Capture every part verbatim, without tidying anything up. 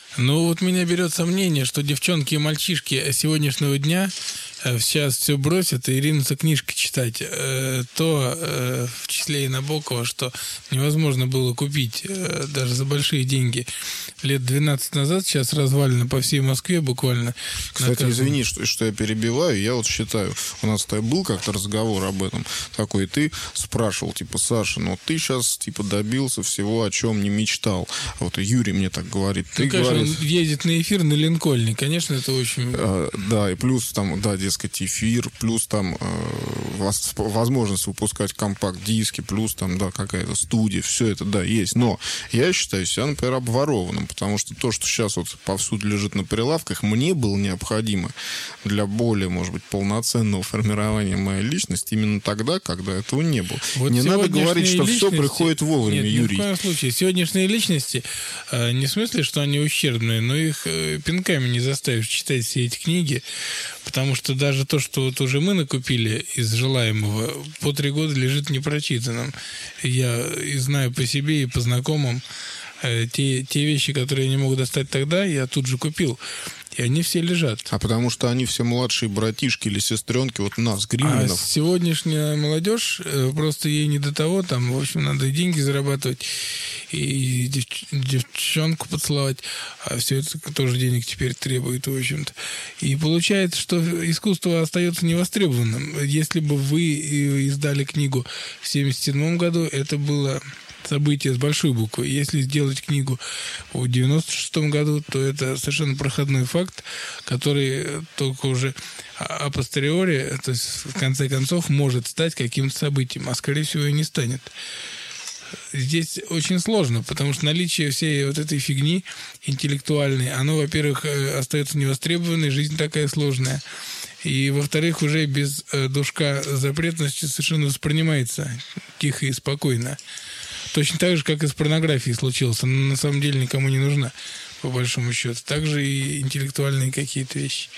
Ну, вот меня берет сомнение, что девчонки и мальчишки сегодняшнего дня сейчас все бросят и ринутся книжки читать. То, в числе и Набокова, что невозможно было купить даже за большие деньги лет двенадцать назад, сейчас развалено по всей Москве буквально. Кстати, извини, что, что я перебиваю, я вот считаю, у нас был как-то разговор об этом такой, и ты спрашивал, типа, Саша, ну ты сейчас, типа, добился всего, о чем не мечтал. Вот Юрий мне так говорит. Ты, ну, конечно, говоришь, он ездит на эфир на Линкольне, конечно, это очень... А, да, и плюс там, да, дескать, эфир, плюс там э, возможность выпускать компакт-диски, плюс там, да, какая-то студия, все это, да, есть. Но я считаю себя, например, обворованным, потому что то, что сейчас вот повсюду лежит на прилавках, мне было необходимо для более, может быть, полноценного формирования моей личности именно тогда, когда этого не было. Вот не надо говорить, что личности... все приходит вовремя, Нет, Юрий. Ни в коем случае. Сегодняшние личности, э, не в смысле, что они ущербные, но их э, пинками не заставишь читать все эти книги, потому что даже то, что вот уже мы накупили из желаемого, по три года лежит непрочитанным. Я и знаю по себе, и по знакомым, э, те, те вещи, которые я не мог достать тогда, я тут же купил. И они все лежат. А потому что они все младшие братишки или сестренки вот нас, Гривенов. А сегодняшняя молодежь, просто ей не до того, там, в общем, надо и деньги зарабатывать, и девч- девчонку поцеловать, а все это тоже денег теперь требует, в общем-то. И получается, что искусство остается невостребованным. Если бы вы издали книгу в семьдесят седьмом году, это было... событие с большой буквы. Если сделать книгу в девяносто шестом году, то это совершенно проходной факт, который только уже апостериори, то есть в конце концов, может стать каким-то событием, а скорее всего и не станет. Здесь очень сложно, потому что наличие всей вот этой фигни интеллектуальной, оно, во-первых, остается невостребованной, жизнь такая сложная. И, во-вторых, уже без душка запретности совершенно воспринимается тихо и спокойно. Точно так же, как и с порнографией случилось. Она на самом деле никому не нужна, по большому счету. Также и интеллектуальные какие-то вещи.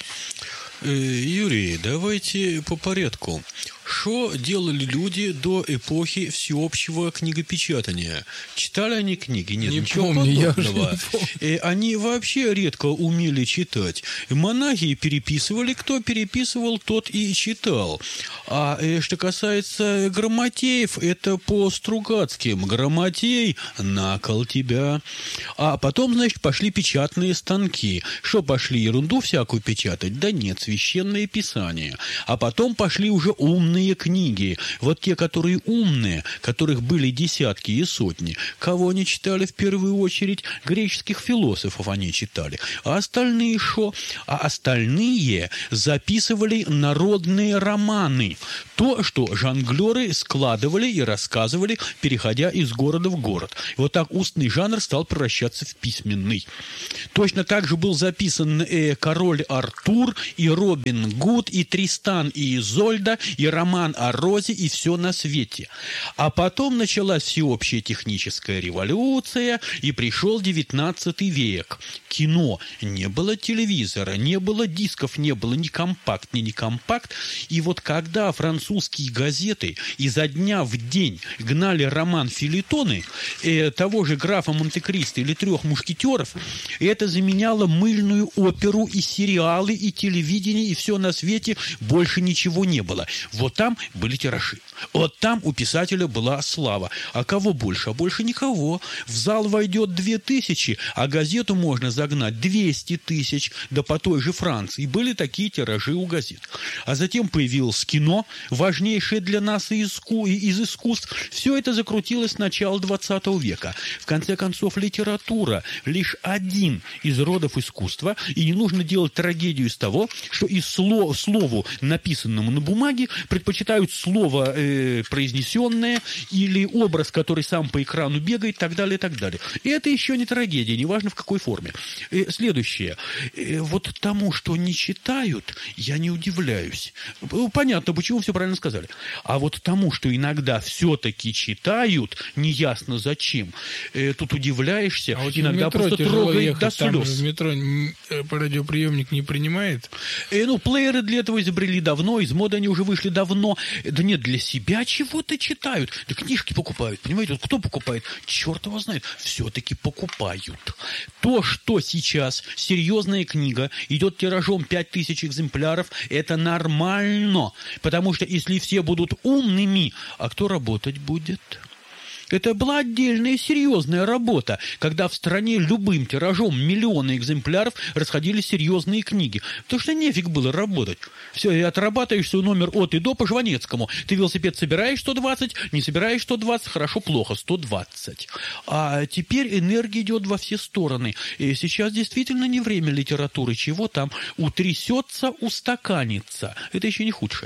Юрий, давайте по порядку. Что делали люди до эпохи всеобщего книгопечатания? Читали они книги? Нет, не ничего помню, подобного. Я уже не помню. Они вообще редко умели читать. Монахи переписывали, кто переписывал, тот и читал. А что касается грамотеев, это по Стругацким. Грамотей, накол тебя. А потом, значит, пошли печатные станки. Что пошли, ерунду всякую печатать? Да нет, священное писание. А потом пошли уже умные книги. Вот те, которые умные, которых были десятки и сотни. Кого они читали в первую очередь? Греческих философов они читали. А остальные что? А остальные записывали народные романы. То, что жонглеры складывали и рассказывали, переходя из города в город. И вот так устный жанр стал превращаться в письменный. Точно так же был записан э, король Артур, и Робин Гуд, и Тристан, и Изольда, и роман о Розе, и все на свете. А потом началась всеобщая техническая революция, и пришел девятнадцатый век. Кино. Не было телевизора, не было дисков, не было ни компакт, ни не компакт. И вот когда французские газеты изо дня в день гнали роман-фельетоны э, того же графа Монте-Кристо или трех мушкетеров, это заменяло мыльную оперу и сериалы, и телевидение, и все на свете. Больше ничего не было. Вот там были тиражи. Вот там у писателя была слава. А кого больше? А больше никого. В зал войдет две тысячи, а газету можно загнать двести тысяч. Да по той же Франции. Были такие тиражи у газет. А затем появилось кино, важнейшее для нас из искусств. Все это закрутилось с начала двадцатого века. В конце концов, литература лишь один из родов искусства. И не нужно делать трагедию из того, что и слово, слову, написанному на бумаге, предпочитают слово э, произнесенное или образ, который сам по экрану бегает, и так далее, и так далее. И это еще не трагедия, неважно в какой форме. Э, следующее. Э, вот тому, что не читают, я не удивляюсь. Понятно, почему, все правильно сказали. А вот тому, что иногда все-таки читают, неясно зачем, э, тут удивляешься, а вот иногда просто трогает ехать, до слез. Там в метро радиоприемник не принимает? Э, ну, плееры для этого изобрели давно, из моды они уже вышли давно. равно. Да нет, для себя чего-то читают. Да книжки покупают, понимаете? Вот кто покупает? Черт его знает. Все-таки покупают. То, что сейчас серьезная книга идет тиражом пять тысяч экземпляров, это нормально. Потому что если все будут умными, а кто работать будет? Это была отдельная серьезная работа, когда в стране любым тиражом миллионы экземпляров расходились серьезные книги. Потому что нефиг было работать. Все, и отрабатываешь свой номер от и до по Жванецкому. Ты велосипед собираешь сто двадцать, не собираешь сто двадцать, хорошо, плохо, сто двадцать. А теперь энергия идет во все стороны. И сейчас действительно не время литературы. Чего там? Утрясется, устаканится. Это еще не худшее.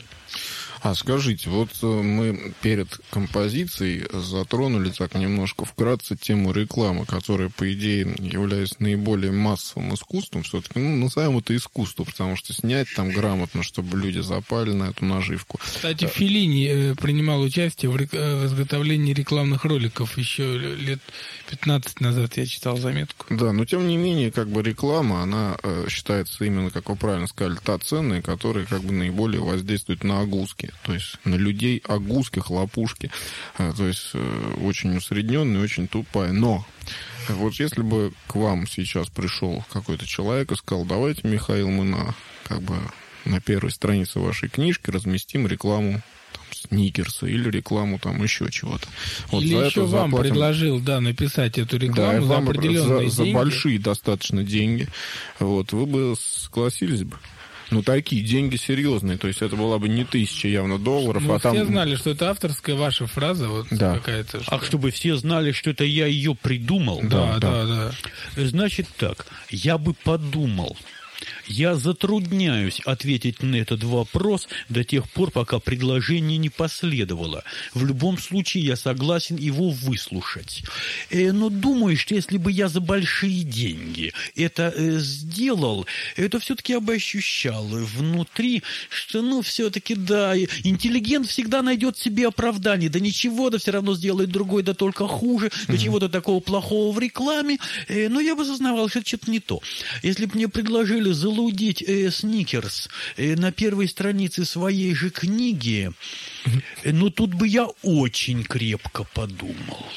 А скажите, вот мы перед композицией затронули так немножко вкратце тему рекламы, которая, по идее, является наиболее массовым искусством. Все-таки, ну, назовем это искусство, потому что снять там грамотно, чтобы люди запали на эту наживку. Кстати, Феллини принимал участие в, рек... в изготовлении рекламных роликов еще лет пятнадцать назад, я читал заметку. Да, но тем не менее, как бы реклама, она считается именно, как вы правильно сказали, та ценная, которая как бы наиболее воздействует на огузки. То есть на людей огузки, хлопушки. То есть очень усредненная, очень тупая. Но вот если бы к вам сейчас пришел какой-то человек и сказал: давайте, Михаил, мы на, как бы, на первой странице вашей книжки разместим рекламу там, Сникерса или рекламу там еще чего-то. Вот или еще вам заплатим... предложил, да, написать эту рекламу, да, за определенные за, деньги. За большие достаточно деньги. Вот, вы бы согласились бы? Ну, такие деньги серьезные. То есть это была бы не тысяча явно долларов, ну, а все там... все знали, что это авторская ваша фраза, вот да. какая-то. Что... А чтобы все знали, что это я ее придумал? Да, да, да, да. Значит так, я бы подумал. Я затрудняюсь ответить на этот вопрос до тех пор, пока предложение не последовало. В любом случае, я согласен его выслушать. Э, но думаю, что если бы я за большие деньги это э, сделал, это все-таки я бы ощущал внутри, что, ну, все-таки, да, интеллигент всегда найдет себе оправдание. Да ничего, да все равно сделает другой, да только хуже, да mm-hmm. чего-то такого плохого в рекламе. Э, но я бы сознавал, что это что-то не то. Если бы мне предложили залудить э, Сникерс э, на первой странице своей же книги, э, ну, тут бы я очень крепко подумал.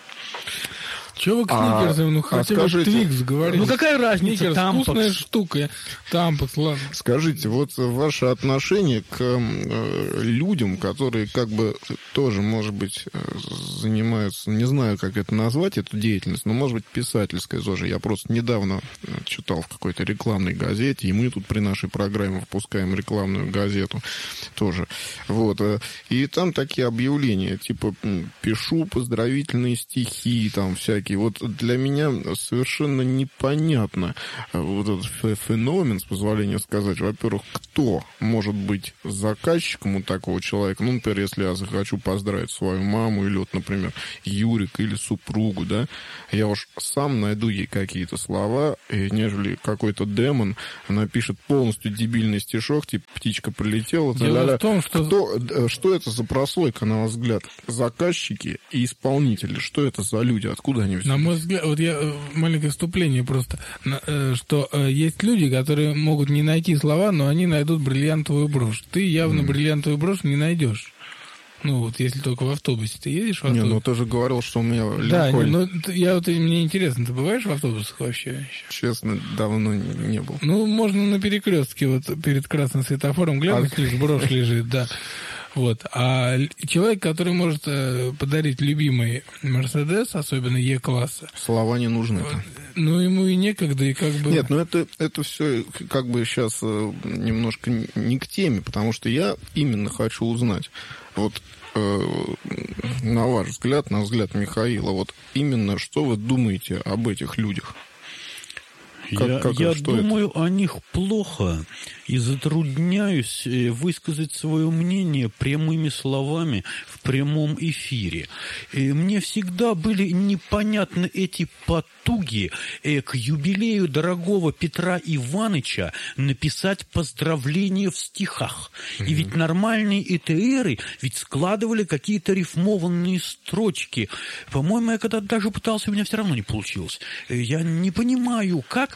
Чего вы к Сникерсам? А, ну, хотя бы Твикс говорите. Ну, какая разница? Сникерс, вкусная штука. Тампакс, ладно. Скажите, вот ваше отношение к э, людям, которые как бы тоже, может быть, занимаются, не знаю, как это назвать, эту деятельность, но, может быть, писательская тоже. Я просто недавно читал в какой-то рекламной газете, и мы тут при нашей программе выпускаем рекламную газету тоже. Вот. И там такие объявления, типа, пишу поздравительные стихи, там, всякие. Вот для меня совершенно непонятно вот этот феномен, с позволения сказать. Во-первых, кто может быть заказчиком у такого человека? Ну, например, если я захочу поздравить свою маму или, вот, например, Юрика или супругу, да, я уж сам найду ей какие-то слова, нежели какой-то демон напишет полностью дебильный стишок, типа «птичка прилетела». Дело в том, что... Кто, что это за прослойка, на ваш взгляд? Заказчики и исполнители. Что это за люди? Откуда они? На мой взгляд, вот я маленькое вступление просто, что есть люди, которые могут не найти слова, но они найдут бриллиантовую брошь. Ты явно mm. бриллиантовую брошь не найдешь. Ну, вот если только в автобусе. Ты едешь в автобусе? Не, ну ты же говорил, что у меня да, легко... ну, я вот, мне интересно, ты бываешь в автобусах вообще? Честно, давно не был. Ну, можно на перекрестке, вот перед красным светофором глянуть, а... брошь лежит, да. Вот. А человек, который может э, подарить любимый Мерседес, особенно Е-класса... Слова не нужны. Вот, ну, ему и некогда, и как бы... Нет, ну это, это все как бы сейчас э, немножко не к теме, потому что я именно хочу узнать, вот э, на ваш взгляд, на взгляд Михаила, вот именно что вы думаете об этих людях? Как, я как, я думаю это? О них плохо и затрудняюсь высказать свое мнение прямыми словами в прямом эфире. И мне всегда были непонятны эти потуги к юбилею дорогого Петра Иваныча написать поздравления в стихах. Mm-hmm. И ведь нормальные ЭТРы ведь складывали какие-то рифмованные строчки. По-моему, я когда-то даже пытался, у меня все равно не получилось. Я не понимаю, как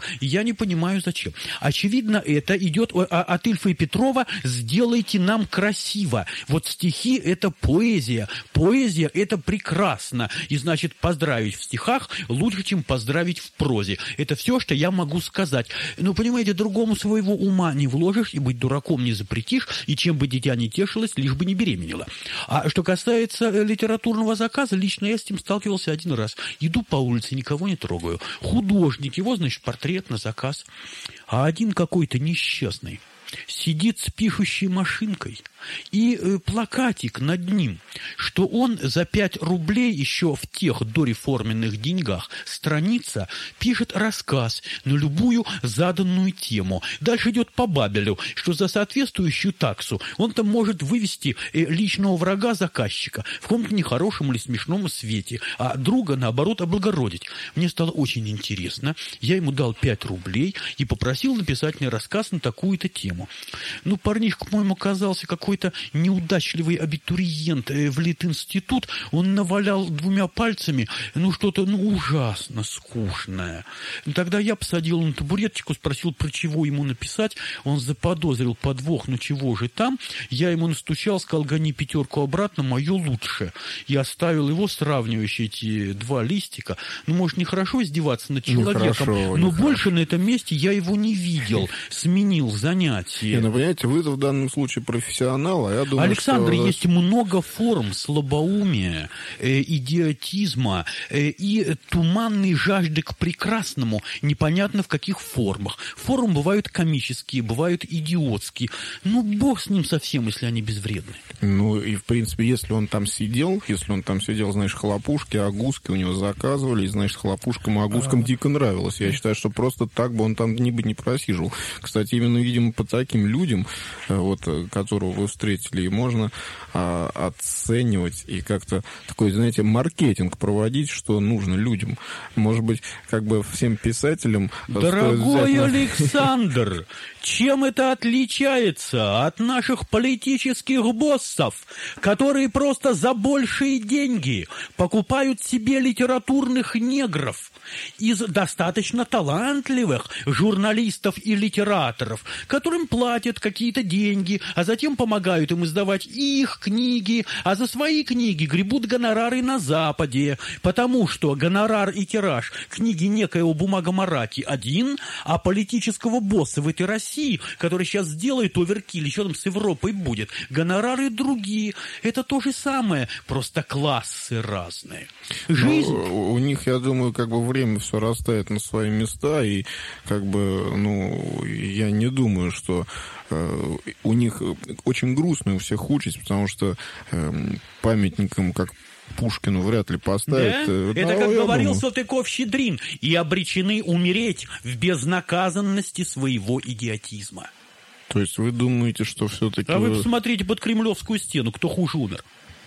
я не понимаю, зачем. Очевидно, это идет от Ильфа и Петрова «сделайте нам красиво». Вот стихи – это поэзия. Поэзия – это прекрасно. И, значит, поздравить в стихах лучше, чем поздравить в прозе. Это все, что я могу сказать. Но, понимаете, другому своего ума не вложишь, и быть дураком не запретишь, и чем бы дитя не тешилось, лишь бы не беременела. А что касается литературного заказа, лично я с этим сталкивался один раз. Иду по улице, никого не трогаю. Художник, его, значит, портрет на заказ. А один какой-то несчастный сидит с пишущей машинкой, и э, плакатик над ним, что он за пять рублей еще в тех дореформенных деньгах страница пишет рассказ на любую заданную тему. Дальше идет по Бабелю, что за соответствующую таксу он там может вывести э, личного врага заказчика в каком-то нехорошем или смешном свете, а друга, наоборот, облагородить. Мне стало очень интересно. Я ему дал пять рублей и попросил написать мне рассказ на такую-то тему. Ну, парнишка, по-моему, оказался какой-то неудачливый абитуриент в Литинститут. Он навалял двумя пальцами, ну, что-то, ну, ужасно скучное. Тогда я посадил на табуреточку, спросил, про чего ему написать. Он заподозрил подвох, ну, чего же там. Я ему настучал, сказал, гони пятерку обратно, мое лучше. Я оставил его, сравнивающие эти два листика. Ну, может, нехорошо издеваться над человеком, нехорошо, но нехорошо. Больше на этом месте я его не видел. Сменил занятие. Не, ну, понимаете, вы в данном случае профессионал, а я думаю, Александр, что... есть много форм слабоумия, э, идиотизма э, и туманной жажды к прекрасному, непонятно в каких формах. Формы бывают комические, бывают идиотские. Ну, бог с ним совсем, если они безвредны. Ну, и, в принципе, если он там сидел, если он там сидел, знаешь, хлопушки, агуски у него заказывали, и, знаешь, хлопушкам и агускам дико нравилось. Я считаю, что просто так бы он там ни бы не просиживал. Кстати, именно, видимо, по таким людям, вот, которого вы встретили, и можно а, оценивать и как-то такой, знаете, маркетинг проводить, что нужно людям. Может быть, как бы всем писателям... Дорогой взять... Александр, чем это отличается от наших политических боссов, которые просто за большие деньги покупают себе литературных негров из достаточно талантливых журналистов и литераторов, которым платят какие-то деньги, а затем помогают им издавать их книги, а за свои книги гребут гонорары на Западе, потому что гонорар и тираж книги некоего Бумагомараки один, а политического босса в этой России, который сейчас сделает оверкилл, еще там с Европой будет, гонорары другие. Это то же самое, просто классы разные. Жизнь... Ну, у них, я думаю, как бы время все расставит на свои места, и как бы, ну, я не думаю, что э, у них очень грустно у всех участь, потому что э, памятником, как Пушкину, вряд ли поставят. Да? Э, Это, да, как говорил думаю. Салтыков-Щедрин, и обречены умереть в безнаказанности своего идиотизма. То есть вы думаете, что все-таки... А вы посмотрите под Кремлевскую стену, кто хуже умер.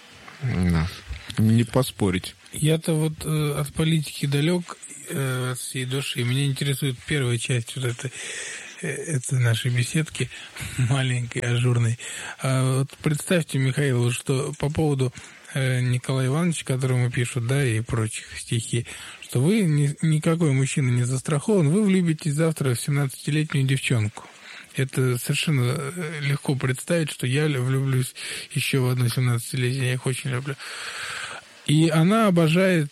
Да. Не поспорить. Я-то вот э, от политики далек э, от всей души. Меня интересует первая часть вот этой, э, этой нашей беседки маленькой, ажурной. А вот представьте, Михаил, что по поводу э, Николая Ивановича, которому пишут, да, и прочих стихи, что вы ни, никакой мужчина не застрахован, вы влюбитесь завтра в семнадцатилетнюю девчонку. Это совершенно легко представить, что я влюблюсь еще в одну семнадцатилетнюю, я их очень люблю. И она обожает...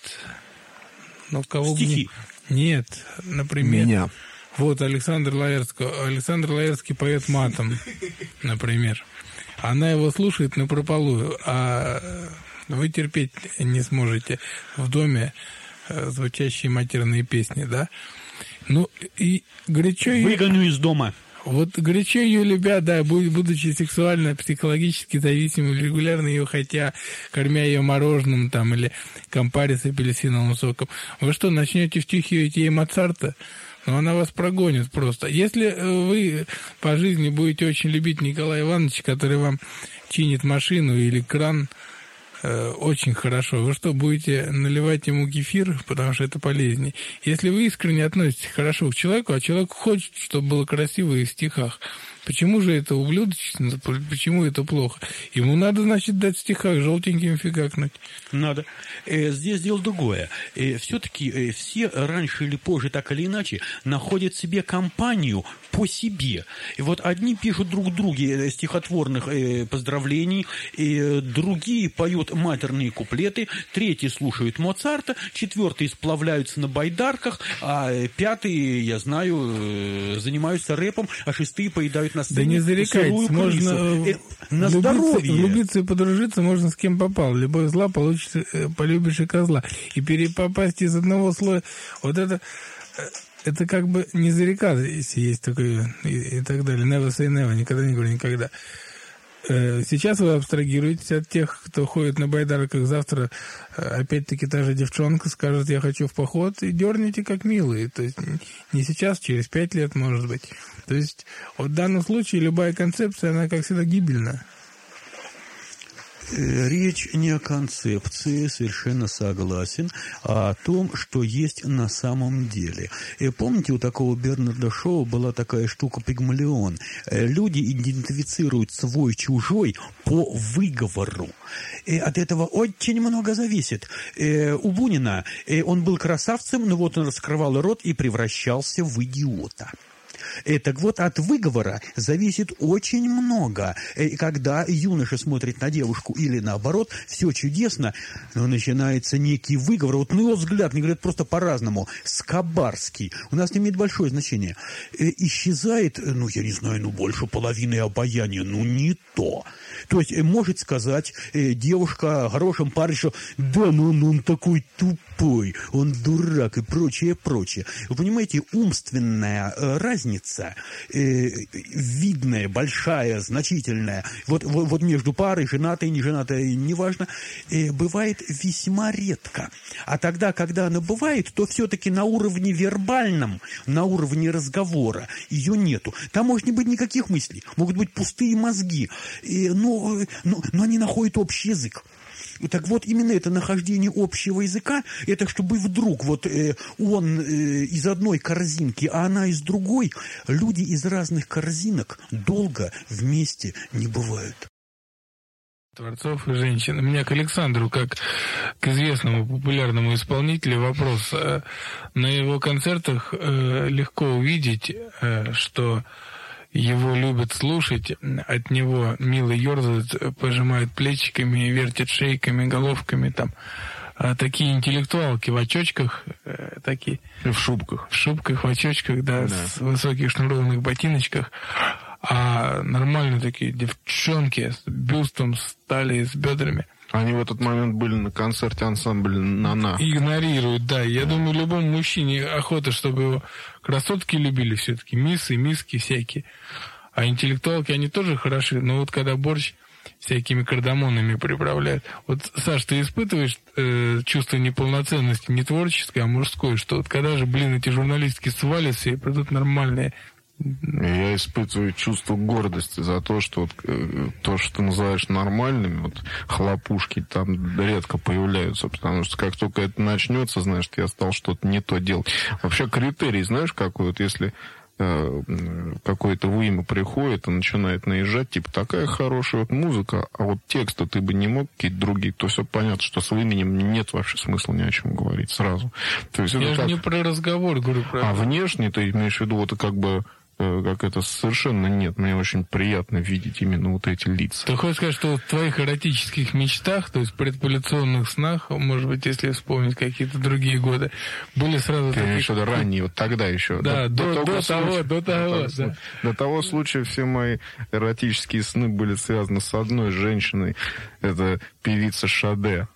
Ну, кого стихи. Бы... Нет, например... Меня. Вот Александр Лаэртский. Александр Лаэртский поет матом, например. Она его слушает напропалую, а вы терпеть не сможете в доме звучащие матерные песни, да? Ну, и горячо... Выгоню из дома. Вот горячо ее любя, да, будучи сексуально, психологически зависимым, регулярно ее хотя, кормя ее мороженым там или компари с апельсиновым соком, вы что, начнете втюхивать ей Моцарта? Ну, она вас прогонит просто. Если вы по жизни будете очень любить Николая Ивановича, который вам чинит машину или кран, очень хорошо. Вы что, будете наливать ему кефир, потому что это полезнее? Если вы искренне относитесь хорошо к человеку, а человек хочет, чтобы было красиво и в стихах, Почему же это ублюдочно? Почему это плохо? Ему надо, значит, дать в стихах желтеньким фигакнуть. Надо. Э, здесь дело другое. Э, все-таки э, все раньше или позже, так или иначе, находят себе компанию по себе. И вот одни пишут друг друге стихотворных э, поздравлений, э, другие поют матерные куплеты, третьи слушают Моцарта, четвертые сплавляются на байдарках, а пятые, я знаю, э, занимаются рэпом, а шестые поедают на сцене. Да не зарекайтесь, можно э, на влюбиться, здоровье. Влюбиться и подружиться можно с кем попал. Любовь зла получится, э, полюбишь и козла. И перепопасть из одного слоя, вот это... Это как бы не зарекаться, если есть такое, и, и так далее. Never say never, никогда не говорю никогда. Сейчас вы абстрагируетесь от тех, кто ходит на байдарках. Завтра опять-таки та же девчонка скажет, я хочу в поход, и дернете как милые. То есть не сейчас, через пять лет, может быть. То есть вот в данном случае любая концепция, она, как всегда, гибельна. Речь не о концепции, совершенно согласен, а о том, что есть на самом деле. И помните, у такого Бернарда Шоу была такая штука «Пигмалион». Люди идентифицируют свой-чужой по выговору. И от этого очень много зависит. У Бунина он был красавцем, но вот он раскрывал рот и превращался в идиота. Так вот, от выговора зависит очень много. Когда юноша смотрит на девушку или наоборот, все чудесно, но начинается некий выговор. Вот на его взгляд, мне говорят просто по-разному, скабарский. У нас не имеет большое значение. Исчезает, ну, я не знаю, ну, больше половины обаяния. Ну, не то. То есть, может сказать девушка хорошим парнем, что да, ну он, он такой тупой, он дурак и прочее, прочее. Вы понимаете, умственная разница, э, видная, большая, значительная, вот, вот, вот между парой, женатой, неженатой, неважно, э, бывает весьма редко. А тогда, когда она бывает, то все-таки на уровне вербальном, на уровне разговора ее нету. Там может не быть никаких мыслей, могут быть пустые мозги, э, но, но, но они находят общий язык. Так вот, именно это нахождение общего языка, это чтобы вдруг вот э, он э, из одной корзинки, а она из другой, люди из разных корзинок долго вместе не бывают. Творцов и женщин. У меня к Александру, как к известному популярному исполнителю, вопрос. На его концертах э, легко увидеть, э, что его любят слушать, от него мило ерзают, пожимают плечиками, вертят шейками, головками, там. А такие интеллектуалки в очочках, такие... В шубках. В шубках, в очочках, да, да. С высоких шнурованных ботиночках. А нормальные такие девчонки с бюстом, с талией, с бедрами. Они в этот момент были на концерте ансамбля «На-на». Игнорируют, да. Я думаю, любому мужчине охота, чтобы его красотки любили все-таки. Миссы, миски всякие. А интеллектуалки, они тоже хороши. Но вот когда борщ всякими кардамонами приправляют. Вот, Саш, ты испытываешь э, чувство неполноценности, не творческой, а мужской? Что вот когда же, блин, эти журналистки свалятся и придут нормальные... Я испытываю чувство гордости за то, что вот, э, то, что ты называешь нормальными, вот хлопушки там редко появляются, потому что как только это начнется, знаешь, я стал что-то не то делать. Вообще критерий, знаешь, какой? Вот если э, какое-то вымя приходит и начинает наезжать, типа, такая хорошая вот музыка, а вот тексты ты бы не мог какие-то другие, то все понятно, что с выменем нет вообще смысла ни о чем говорить сразу. То есть я это же как... не про разговор говорю. Про... А внешне ты имеешь в виду, вот как бы как это совершенно нет. Мне очень приятно видеть именно вот эти лица. Ты хочешь сказать, что в твоих эротических мечтах, то есть предполляционных снах, может быть, если вспомнить какие-то другие годы, были сразу Ты такие... имеешь в виду ранние, вот тогда еще. Да, до, до, до того, случая, до того, до, да. До того случая все мои эротические сны были связаны с одной женщиной. Это певица Шаде.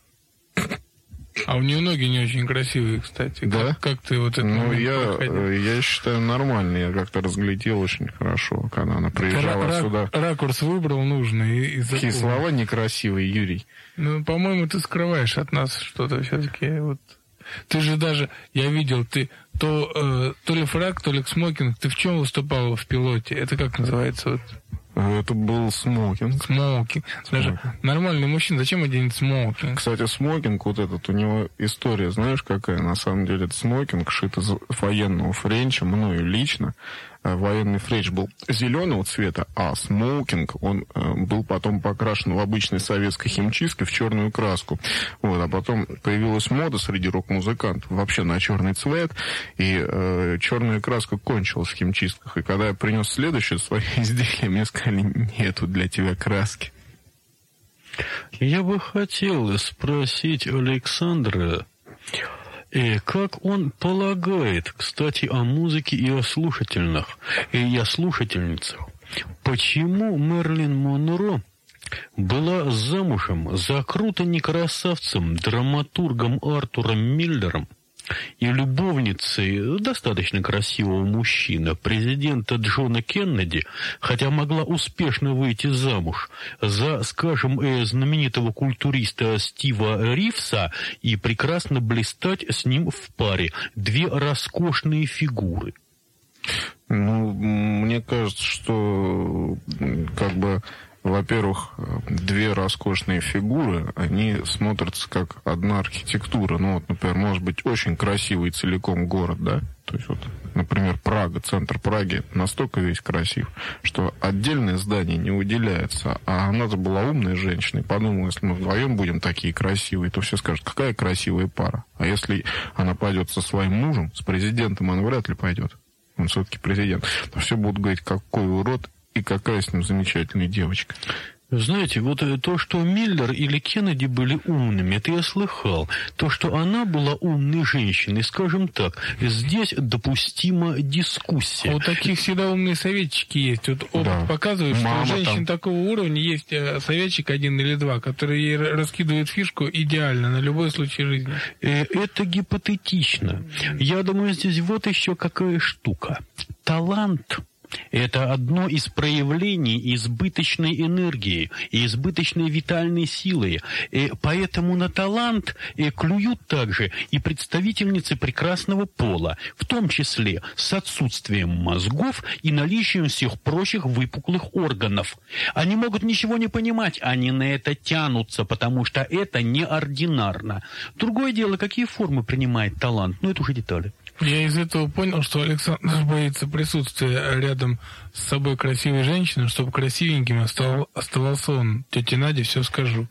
А у нее ноги не очень красивые, кстати. Да? Как, как ты вот это... Ну, я, я считаю, нормально. Я как-то разглядел очень хорошо, когда она приезжала Ра- сюда. Ракурс выбрал нужный. И, и Какие слова некрасивые, Юрий. Ну, по-моему, ты скрываешь от нас что-то все-таки. Вот. Ты же даже... Я видел, ты то, э, то ли фрак, то ли смокинг. Ты в чем выступал в пилоте? Это как называется? Вот? Это был смокинг. Смокинг. Даже смокинг. Нормальный мужчина, зачем оденет смокинг? Кстати, смокинг, вот этот, у него история, знаешь, какая? На самом деле, это смокинг, шит из военного френча, мною лично. военный френч был зеленого цвета, а смоукинг, он был потом покрашен в обычной советской химчистке в черную краску. Вот, а потом появилась мода среди рок-музыкантов вообще на черный цвет, и э, черная краска кончилась в химчистках. И когда я принес следующее свое изделие, мне сказали, нету для тебя краски. Я бы хотел спросить Александра, э, как он полагает, кстати, о музыке и о слушательных, и о слушательницах. Почему Мэрилин Монро была замужем за круто некрасавцем, драматургом Артуром Миллером и любовницей достаточно красивого мужчины, президента Джона Кеннеди, хотя могла успешно выйти замуж за, скажем, знаменитого культуриста Стива Ривса и прекрасно блистать с ним в паре. Две роскошные фигуры. Ну, мне кажется, что как бы... Во-первых, две роскошные фигуры, они смотрятся как одна архитектура. Ну, вот, например, может быть очень красивый целиком город, да? То есть, вот, например, Прага, центр Праги настолько весь красив, что отдельное здание не выделяется. А она-то была умная женщина и подумала, если мы вдвоем будем такие красивые, то все скажут, какая красивая пара. А если она пойдет со своим мужем, с президентом, она вряд ли пойдет. Он все-таки президент. То все будут говорить, какой урод, и какая с ним замечательная девочка. Знаете, вот то, что Миллер или Кеннеди были умными, это я слыхал. То, что она была умной женщиной, скажем так, здесь допустима дискуссия. У таких всегда умные советчики есть. Вот опыт да. показывает, что Мама у женщин там. такого уровня есть советчик один или два, которые ей раскидывают фишку идеально на любой случай жизни. Это гипотетично. Я думаю, здесь вот еще какая штука. Талант – это одно из проявлений избыточной энергии и избыточной витальной силы. И поэтому на талант и клюют также и представительницы прекрасного пола, в том числе с отсутствием мозгов и наличием всех прочих выпуклых органов. Они могут ничего не понимать, они на это тянутся, потому что это неординарно. Другое дело, какие формы принимает талант, но это уже детали. Я из этого понял, что Александр боится присутствия рядом с собой красивой женщины, чтобы красивеньким оставался он. Тете Наде все скажу.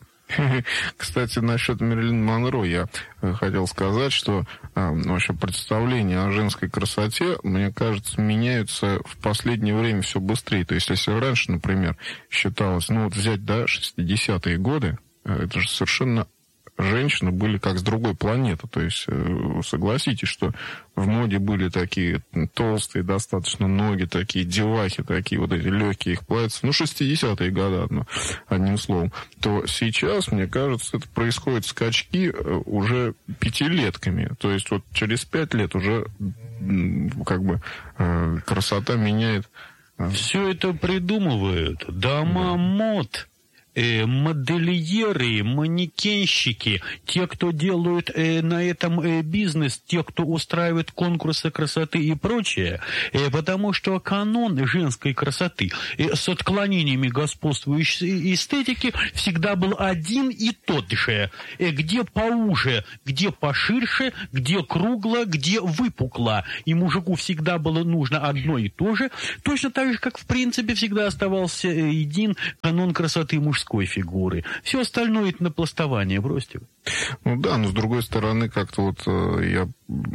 Кстати, насчет Мэрилин Монро я хотел сказать, что вообще представления о женской красоте, мне кажется, меняются в последнее время все быстрее. То есть, если раньше, например, считалось, ну вот взять, да, шестидесятые годы, это же совершенно... Женщины были как с другой планеты. То есть, согласитесь, что в моде были такие толстые достаточно ноги, такие девахи, такие вот эти легкие их платья. Ну, шестидесятые годы, одно, одним словом. То сейчас, мне кажется, это происходит скачки уже пятилетками. То есть, вот через пять лет уже как бы красота меняет. Все это придумывают дома да. мод. Э, модельеры, манекенщики, те, кто делают э, на этом э, бизнес, те, кто устраивает конкурсы красоты и прочее, э, потому что канон женской красоты э, с отклонениями господствующей эстетики всегда был один и тот же. Э, где поуже, где поширше, где кругло, где выпукло. И мужику всегда было нужно одно и то же, точно так же, как в принципе всегда оставался э, един канон красоты мужской фигуры. Все остальное это напластование, бросьте. Ну да, но с другой стороны, как-то вот я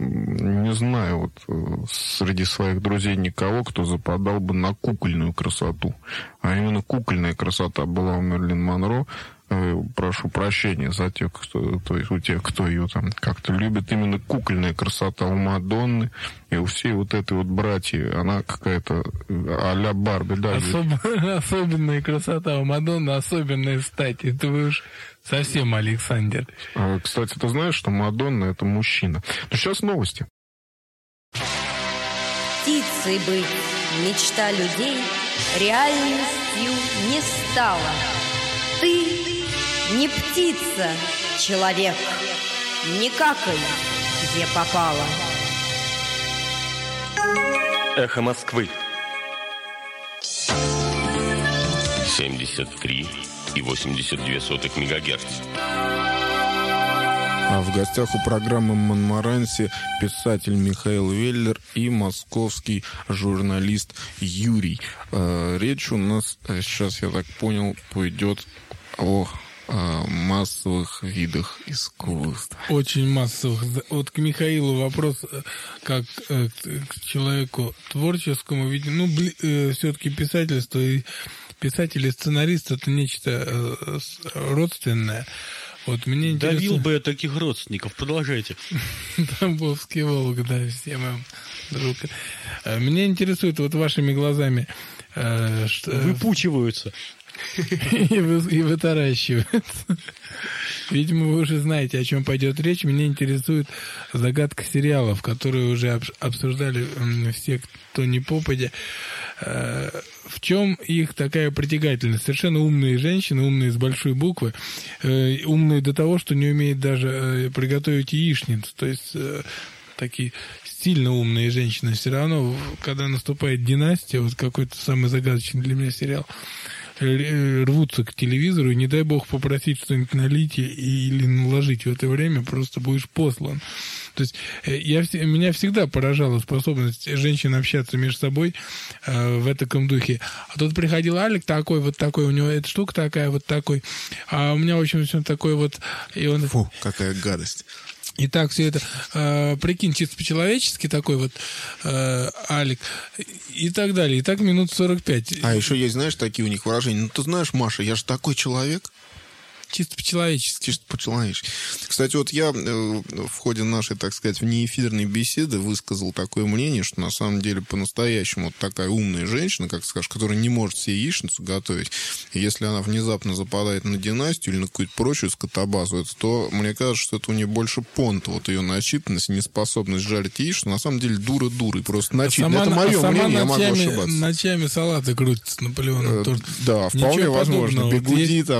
не знаю вот среди своих друзей никого, кто западал бы на кукольную красоту. А именно кукольная красота была у Мэрилин Монро. Прошу прощения за тех, кто, то есть у тех, кто ее там как-то любит. Именно кукольная красота у Мадонны и у всей вот этой вот братьи, она какая-то а-ля Барби. Да, Особ... Особенная красота у Мадонны, особенная стать. Это вы уж совсем, Александр. Кстати, ты знаешь, что Мадонна — это мужчина. Но сейчас новости. Птицей быть мечта людей реальностью не стала. Ты не птица, человек, не какай, где попало. Эхо Москвы. семьдесят три и восемьдесят две сотых мегагерц. А в гостях у программы «Монмаранси» писатель Михаил Веллер и московский журналист Юрий. Речь у нас сейчас, я так понял, пойдет о массовых видах искусства. Очень массовых. Вот к Михаилу вопрос как к человеку творческому. Ведь, ну, все-таки писательство и писатель и сценарист — это нечто родственное. Вот мне интересно... Давил бы я таких родственников. Продолжайте. Тамбовский Волк, да, всем им друг. Меня интересует вот вашими глазами... Что... Выпучиваются. И, вы, и вытаращивают. Видимо, вы уже знаете, о чем пойдет речь. Меня интересует загадка сериалов, которые уже обсуждали все, кто не попадя. В чем их такая притягательность? Совершенно умные женщины, умные с большой буквы, умные до того, что не умеют даже приготовить яичницу. То есть такие сильно умные женщины. Все равно, когда наступает династия, вот какой-то самый загадочный для меня сериал, рвутся к телевизору, и не дай бог попросить что-нибудь налить или наложить в это время, просто будешь послан. То есть я, меня всегда поражала способность женщин общаться между собой э, в таком духе. А тут приходил Алик такой, вот такой, у него эта штука такая, вот такой. А у меня, в общем, все такое вот... И он... Фу, какая гадость. И так все это, э, прикинь, чисто по-человечески такой вот э, Алик и так далее. И так минут сорок пять. А еще есть, знаешь, такие у них выражения. Ну, ты знаешь, Маша, я же такой человек. Чисто по-человечески. Чисто по-человечески. Кстати, вот я э, в ходе нашей, так сказать, внеэфирной беседы высказал такое мнение, что на самом деле по-настоящему вот такая умная женщина, как скажешь, которая не может себе яичницу готовить, и если она внезапно западает на династию или на какую-то прочую скотобазу, это, то мне кажется, что это у нее больше понта, вот ее начитанность, неспособность жарить яичницу, на самом деле дура-дурой, просто начитанная. Это мое а мнение, ночами, я могу ошибаться. Ночами салаты крутятся Наполеоном. Э, да, вполне возможно. Бигуди вот там...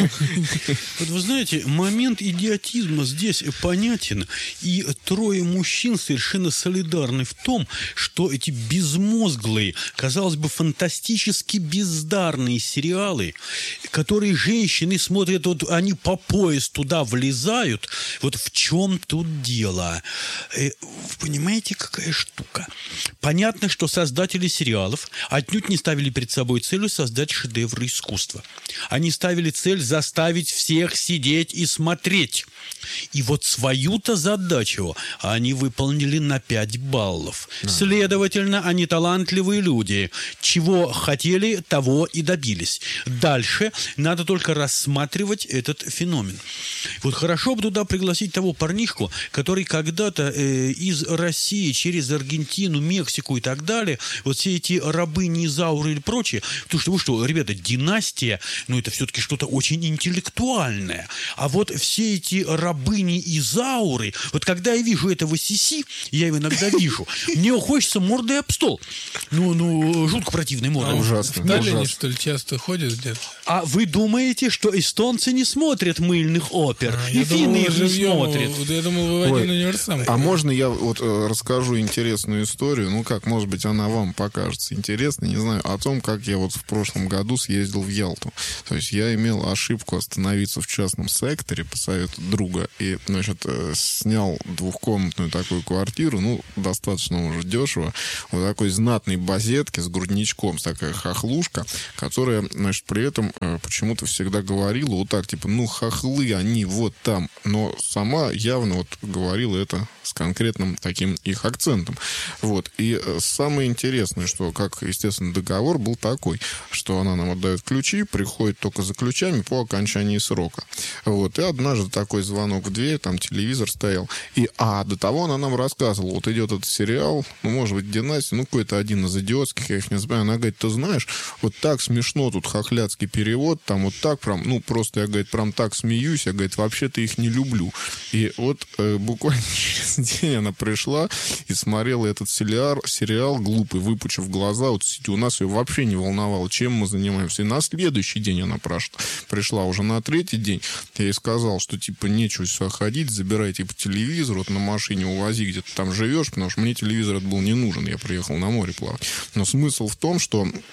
Вот вы знаете, момент идиотизма здесь понятен, и трое мужчин совершенно солидарны в том, что эти безмозглые, казалось бы, фантастически бездарные сериалы, которые женщины смотрят, вот они по пояс туда влезают, вот в чем тут дело? Вы понимаете, какая штука? Понятно, что создатели сериалов отнюдь не ставили перед собой целью создать шедевры искусства. Они ставили цель заставить всех сидеть и смотреть. И вот свою-то задачу они выполнили на пять баллов. Да. Следовательно, они талантливые люди. Чего хотели, того и добились. Дальше надо только рассматривать этот феномен. Вот хорошо бы туда пригласить того парнишку, который когда-то э, из России через Аргентину, Мексику и так далее, вот все эти рабыни, изауры или прочее, потому что вы что, ребята, династия, ну это все-таки что-то очень интеллектуальное. А вот все эти рабыни изауры, вот когда я вижу этого Сиси, я его иногда вижу, мне хочется мордой об стол. Ну, ну, жутко противной мордой. А, ужасно. В Таллине, что ли, часто ходят где-то? А вы думаете, что эстонцы не смотрят мыльных опер? А, и финны их не живьем, смотрят? Вот я думал, вы в один универсам. А можно я вот э, расскажу интересную историю? Ну как, может быть, она вам покажется интересной, не знаю, о том, как я вот в прошлом году съездил в Ялту. То есть я имел ошибку остановиться в частном секторе по совету друга и, значит, э, снял двухкомнатную такую квартиру, ну, достаточно уже дешево, вот такой знатной базетки с грудничком, с такая хохлушка, которая, значит, при этом э, почему-то всегда говорила вот так, типа, ну, хохлы, они вот там, но сама явно вот говорила это с конкретным таким их акцентом. Вот. И самое интересное, что, как, естественно, договор был такой, что она нам отдает ключи, приходит только за ключами по окончании срока. Вот. И однажды такой звонок в дверь, там телевизор стоял. И, а, до того она нам рассказывала, вот идет этот сериал, ну, может быть, «Династия», ну, какой-то один из идиотских, я их не знаю. Она говорит, ты знаешь, вот так смешно тут хохлядский перевод, там вот так прям, ну, просто я, говорит, прям так смеюсь, я, говорит, вообще-то их не люблю. И вот э, буквально через день она пришла и смотрела этот сериал, сериал глупый, выпучив глаза. Вот у нас ее вообще не волновало, чем мы занимаемся. И на следующий день она прошла, пришла уже на третий день. Я ей сказал, что типа нечего сюда ходить, забирай типа телевизор, вот на машине увози, где ты там живешь, потому что мне телевизор это был не нужен. Я приехал на море плавать. Но смысл в том, что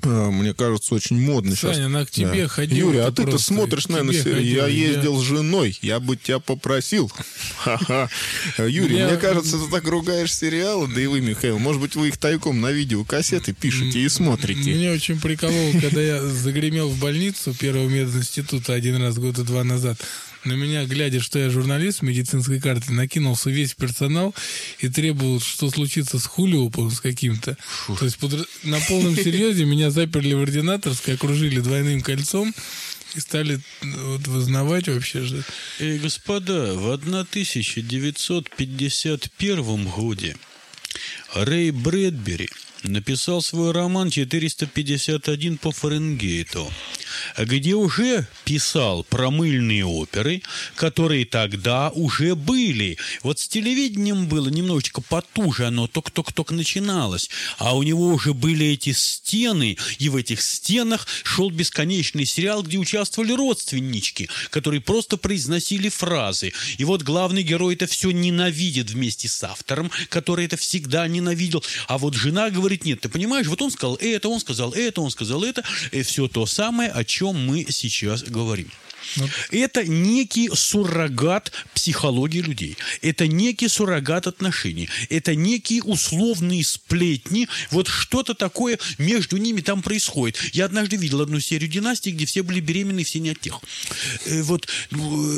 мне кажется, очень модный сейчас. Саня, она к тебе Да. ходила. Юрий, а ты ты-то просто смотришь, к наверное, тебе серию. Я ходила, я- ездил с женой, я бы тебя попросил. Ха-ха. Юрий, Я- мне кажется, ты так ругаешь сериалы, да и вы, Михаил. Может быть, вы их тайком на видеокассеты пишете и смотрите. Меня очень прикололо, когда я загремел в больницу Первого мединститута один раз года два назад. На меня, глядя, что я журналист с медицинской карты, накинулся весь персонал и требовал, что случится с Хулиопом, с каким-то. То есть под- на полном серьезе меня заперли в ординаторской, окружили двойным кольцом и стали вот вызнавать вообще же. Э, господа, в тысяча девятьсот пятьдесят первом году Рэй Брэдбери написал свой роман четыреста пятьдесят один по Фаренгейту, где уже писал про мыльные оперы, которые тогда уже были. Вот с телевидением было немножечко потуже, оно только-только начиналось. А у него уже были эти стены, и в этих стенах шел бесконечный сериал, где участвовали родственнички, которые просто произносили фразы. И вот главный герой это все ненавидит вместе с автором, который это всегда ненавидел. А вот жена говорит, нет, ты понимаешь, вот он сказал это, он сказал это, он сказал это, и все то самое, о чем мы сейчас говорим. Вот. Это некий суррогат психологии людей. Это некий суррогат отношений. Это некие условные сплетни. Вот что-то такое между ними там происходит. Я однажды видел одну серию «Династии», где все были беременны, все не от тех. Э, Вот... э,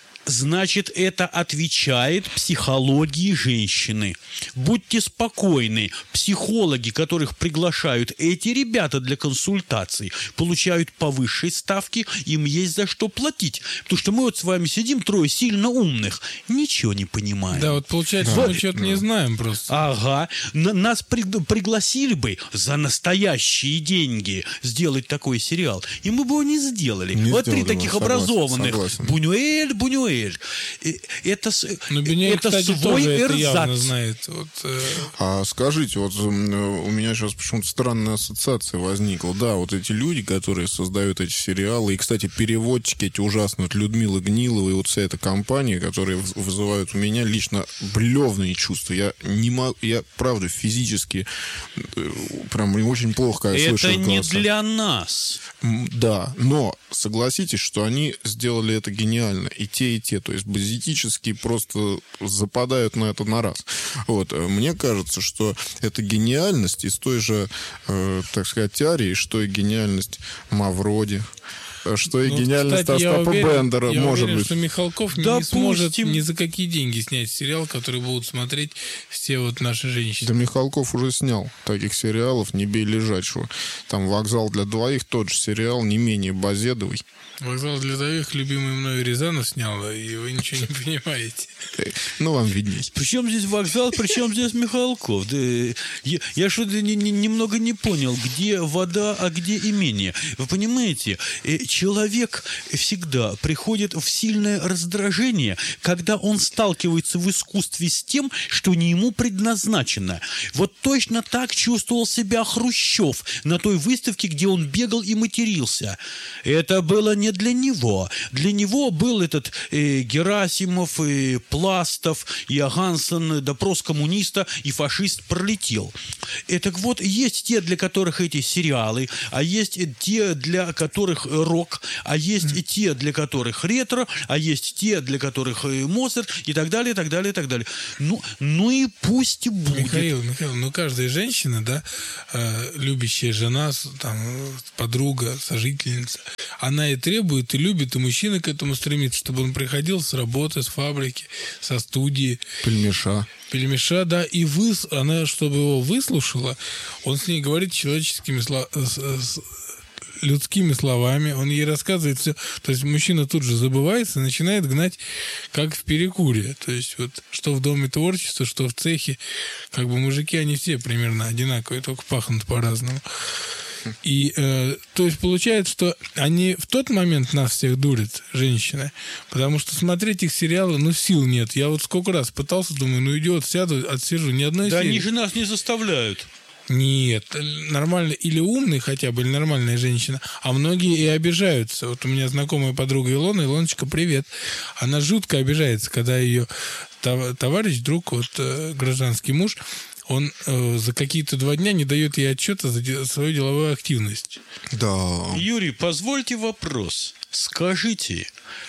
Значит, это отвечает психологии женщины. Будьте спокойны. Психологи, которых приглашают эти ребята для консультаций, получают по высшей ставке, им есть за что платить. Потому что мы вот с вами сидим, трое сильно умных, ничего не понимаем. Да, вот получается, Вот. мы что-то не знаем просто. Ага. Н- Нас при- пригласили бы за настоящие деньги сделать такой сериал, и мы бы его не сделали. Не вот три сделали бы, таких согласен, образованных. согласен. Бунюэль, Бунюэль. Э, Это, с- Но Бенель, это кстати, свой тоже это явно эрзац. знает. Вот, э, А скажите, вот м, у меня сейчас почему-то странная ассоциация возникла. Да, вот эти люди, которые создают эти сериалы, и, кстати, переводчики эти ужасные, вот Людмила Гнилова и вот вся эта компания, которые в- вызывают у меня лично блевные чувства. Я не могу, я, правда, физически э, прям очень плохо, когда слышу Это их не голоса. для нас. М, Да, но согласитесь, что они сделали это гениально. И те, и те. То есть базитически просто западают на это на раз. Вот. э, Мне кажется, что это гениальность из той же, э, так сказать, Арии, что и гениальность Мавроди, э, что и ну, гениальность кстати, я Остапа уверен- Бендера, я может уверен, быть. что Михалков не Допустим. сможет ни за какие деньги снять сериал, который будут смотреть все вот наши женщины. Да Михалков уже снял таких сериалов, не бей лежачего. Там «Вокзал для двоих», тот же сериал, не менее базедовый. «Вокзал для двоих» любимый мною Рязанов снял, и вы ничего не понимаете. Э, Ну, вам видней. Причем здесь вокзал, причем здесь Михалков? Да, я, я что-то не- не- немного не понял, где вода, а где имение. Вы понимаете, э, человек всегда приходит в сильное раздражение, когда он сталкивается в искусстве с тем, что не ему предназначено. Вот точно так чувствовал себя Хрущев на той выставке, где он бегал и матерился. Это было не для него. Для него был этот э, Герасимов, э, Пластов, Иогансон, допрос коммуниста, и фашист пролетел. И так вот, есть те, для которых эти сериалы, а есть те, для которых рок, а есть и те, для которых ретро, а есть те, для которых э, Моцарт, и так далее, и так далее, и так далее. Ну, ну и пусть будет. Михаил, Михаил, ну каждая женщина, да, э, любящая жена, с- там, э, подруга, сожительница, она и требует, и любит, и мужчина к этому стремится, чтобы он приходил с работы, с фабрики, со студии, Пельмеша. пельмеша, да, и выс... она, чтобы его выслушала, он с ней говорит человеческими сло- с- с- людскими словами, он ей рассказывает все. То есть мужчина тут же забывается и начинает гнать, как в перекуре. То есть вот что в доме творчества, что в цехе, как бы мужики, они все примерно одинаковые, только пахнут по-разному. И, э, то есть, получается, что они в тот момент нас всех дурят, женщины, потому что смотреть их сериалы, ну, сил нет. Я вот сколько раз пытался, думаю, ну, идиот, сяду, отсижу, ни одной Да серии. они же нас не заставляют. Нет, нормально, или умный хотя бы, или нормальная женщина, а многие и обижаются. Вот у меня знакомая подруга Илона, Илоночка, привет. Она жутко обижается, когда ее товарищ, друг, вот э, гражданский муж, он э, за какие-то два дня не дает ей отчета за де- свою деловую активность. Да. Юрий, позвольте вопрос. Скажите,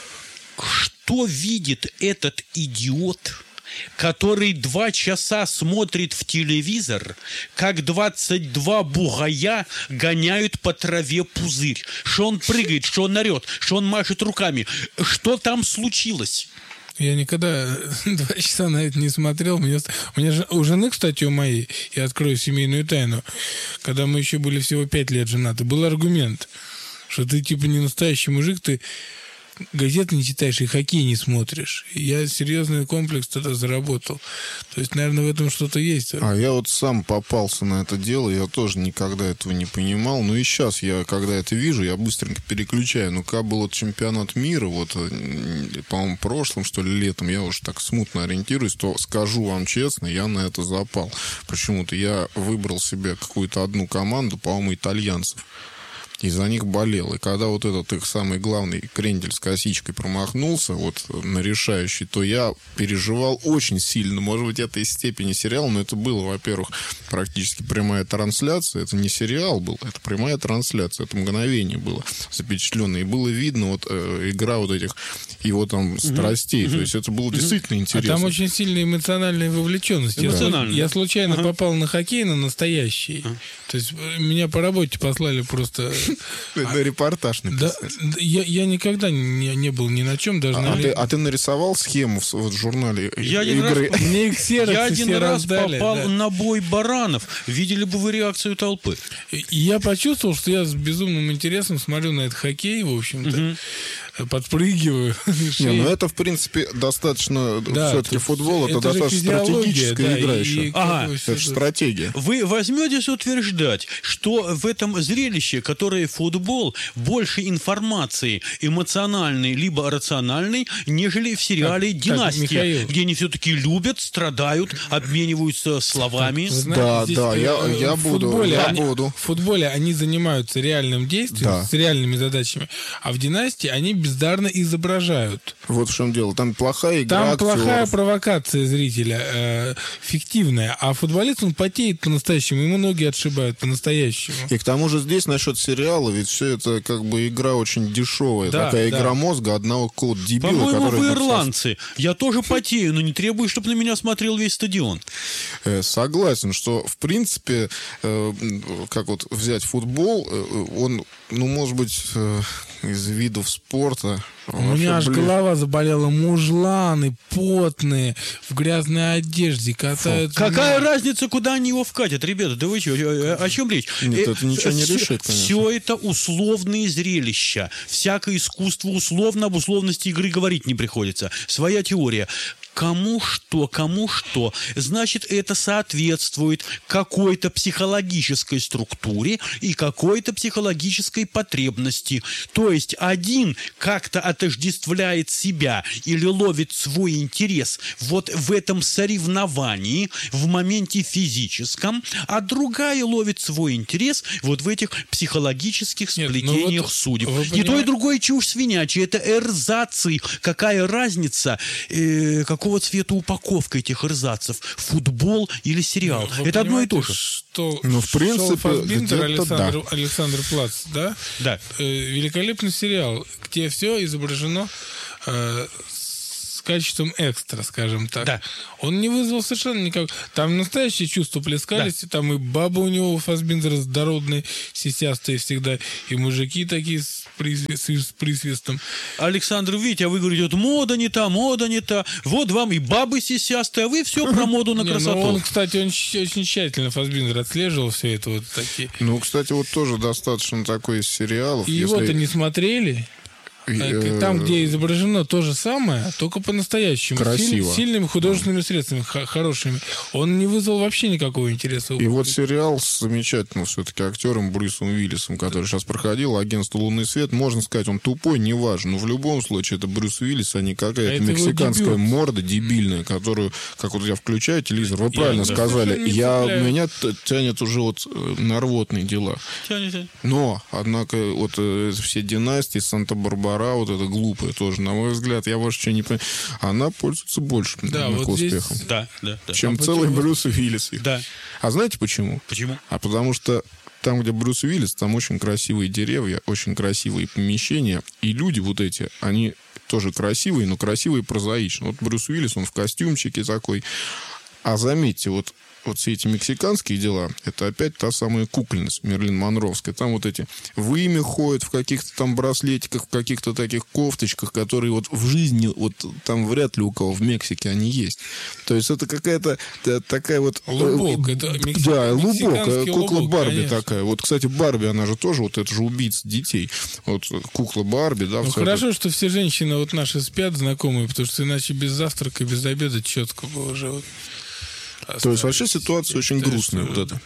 что видит этот идиот, который два часа смотрит в телевизор, как двадцать два бугая гоняют по траве пузырь? Что он прыгает, что он орет, что он машет руками? Что там случилось? Я никогда два часа на это не смотрел. Мне, у меня же, у жены, кстати, у моей, я открою семейную тайну, когда мы еще были всего пять лет женаты, был аргумент, что ты типа не настоящий мужик, ты газеты не читаешь и хоккей не смотришь. И я серьезный комплекс тогда заработал. То есть, наверное, в этом что-то есть. А я вот сам попался на это дело, я тоже никогда этого не понимал. Ну и сейчас я, когда это вижу, я быстренько переключаю. Ну, как был вот чемпионат мира, вот, по-моему, прошлым, что ли, летом, я уже так смутно ориентируюсь, то скажу вам честно, я на это запал. Почему-то я выбрал себе какую-то одну команду, по-моему, итальянцев. И за них болел. И когда вот этот их самый главный крендель с косичкой промахнулся вот на решающий, то я переживал очень сильно. Может быть, это из степени сериала, но это было, во-первых, практически прямая трансляция. Это не сериал был, это прямая трансляция. Это мгновение было запечатленное. И было видно вот э, игра вот этих его там страстей. Mm-hmm. То есть это было mm-hmm. действительно интересно. А там очень сильная эмоциональная вовлеченность. Эмоционально. Я, я случайно ага. попал на хоккей, на настоящий. Ага. То есть меня по работе послали просто... На репортаж написать. Да, я, я никогда не, не был ни на чем, даже а, на... а, ты, а ты нарисовал схему в, вот, в журнале я игры? Один раз, Мне их я один раз раздали, попал да. на бой баранов. Видели бы вы реакцию толпы? И я почувствовал, что я с безумным интересом смотрю на этот хоккей, в общем-то. Угу. Подпрыгиваю. Не, ну это, в принципе, достаточно... Да, все-таки футбол — это, это достаточно стратегическая да, игра и, еще. И, ага. Это же стратегия. Вы возьметесь утверждать, что в этом зрелище, которое футбол, больше информации эмоциональной либо рациональной, нежели в сериале так, «Династия», так, где они все-таки любят, страдают, обмениваются словами. Вы знаете, да, здесь, да, я, э, я в буду, футболе я они, буду. В футболе они занимаются реальным действием, Да. с реальными задачами, а в «Династии» они бездарно изображают. Вот в чем дело. Там плохая игра Там актеров. плохая провокация зрителя, э, фиктивная, а футболист, он потеет по-настоящему, ему ноги отшибают по-настоящему. И к тому же здесь насчет сериала, ведь все это как бы игра очень дешевая. Да, такая да. игра мозга одного какого-то дебила, По-моему, который... вы написал- ирландцы. Я тоже потею, но не требую, чтобы на меня смотрел весь стадион. Э, Согласен, что, в принципе, э, как вот взять футбол, э, он, ну, может быть, э, из видов спорта... У меня аж блин. голова заболела. Мужланы, потные, в грязной одежде катаются. Какая на- разница, куда они его вкатят? Ребята, да вы что, о, о чем речь? Нет, Э, это ничего не все- решит, конечно. Все это условные зрелища. Всякое искусство условно, об условности игры говорить не приходится. Своя теория. Кому что, кому что. Значит, это соответствует какой-то психологической структуре и какой-то психологической потребности. То есть один как-то отождествляет себя или ловит свой интерес вот в этом соревновании, в моменте физическом, а другая ловит свой интерес вот в этих психологических Нет, ну сплетениях вот судеб. вы И то, и понимаете- другое чушь свинячья. Это эрзацы. Какая разница, э, какого цвета упаковка этих эрзацев? Футбол или сериал? Вы это одно и то понимаете, же. Что Ну, в шел принципе, Фассбиндер, где-то Александр, да. Александр Плац, да? Да. Э, великолепный сериал, где все изображено э, с качеством экстра, скажем так. Да. Он не вызвал совершенно никак. Там настоящие чувства плескались, и там и баба у него, у Фассбиндера, здоровные, сисястые всегда, и мужики такие с, присви- с- с присвистом. Александр, видите, а вы говорите, вот мода не та, мода не та. Вот вам и бабы сисястые, а вы все про моду на Не, ну красоту. он, кстати, он ч- очень тщательно, Фассбиндер, отслеживал все это вот такие. Ну, кстати, вот тоже достаточно такой из сериалов. И если- его-то не смотрели. И, Так, э, Там, где изображено то же самое, только по-настоящему. Красиво. Силь- сильными художественными средствами, х- хорошими. Он не вызвал вообще никакого интереса. у И вот публики. сериал с замечательным все-таки актером Брюсом Уиллисом, который сейчас проходил, «Агентство «Лунный свет», можно сказать, он тупой, неважно, но в любом случае это Брюс Уиллис, а не А какая-то это его мексиканская дебют. морда дебильная, которую, как вот я включаю телевизор, вы правильно да. сказали, Совершенно не я, цепляю. меня т- тянет уже вот э, на рвотные дела. Тянете. Но, однако, вот э, все династии, Санта-Барбара, двора, вот эта глупая тоже, на мой взгляд, я вот что не понимаю, она пользуется больше Да, вот успехом, здесь... да, да, да. чем а целый почему? Брюс Уиллис. Да. А знаете почему? Почему? А потому что там, где Брюс Уиллис, там очень красивые деревья, очень красивые помещения, и люди вот эти, они тоже красивые, но красивые прозаично. Вот Брюс Уиллис, он в костюмчике такой. А заметьте, вот, вот все эти мексиканские дела, это опять та самая кукольность Мерлин Монровская. Там вот эти в имя ходят в каких-то там браслетиках, в каких-то таких кофточках, которые вот в жизни, вот там вряд ли у кого в Мексике они есть. То есть это какая-то да, такая вот... Лубок. Это мексик... Да, лубок. Кукла лубок, Барби конечно. такая. Вот, кстати, Барби, она же тоже, вот это же убийца детей. Вот кукла Барби, да. Ну, хорошо, это... что все женщины вот наши спят знакомые, потому что иначе без завтрака, без обеда четко бы уже вот... То есть вообще ситуация очень грустная вот эта.